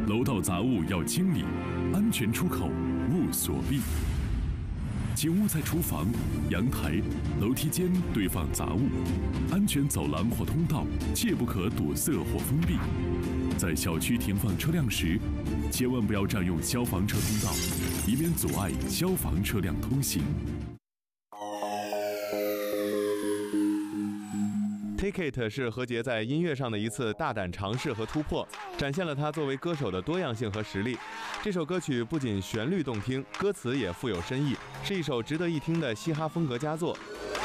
楼道杂物要清理，安全出口勿锁闭。请勿在厨房、阳台、楼梯间堆放杂物，安全走廊或通道切不可堵塞或封闭。在小区停放车辆时，千万不要占用消防车通道，以免阻碍消防车辆通行。 Take It 是何洁在音乐上的一次大胆尝试和突破，展现了她作为歌手的多样性和实力。这首歌曲不仅旋律动听，歌词也富有深意，是一首值得一听的嘻哈风格佳作。